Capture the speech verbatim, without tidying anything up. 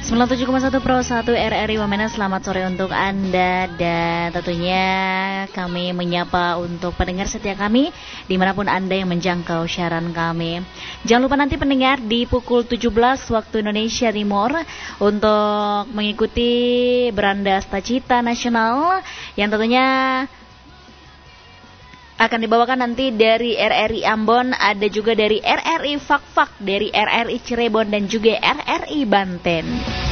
sembilan puluh tujuh koma satu Pro satu R R I Wamena, selamat sore untuk Anda. Dan tentunya kami menyapa untuk pendengar setia kami dimanapun Anda yang menjangkau siaran kami. Jangan lupa nanti pendengar di pukul tujuh belas waktu Indonesia Timur untuk mengikuti Beranda Stacita Nasional yang tentunya akan dibawakan nanti dari R R I Ambon, ada juga dari R R I Fak-Fak, dari R R I Cirebon dan juga R R I Banten.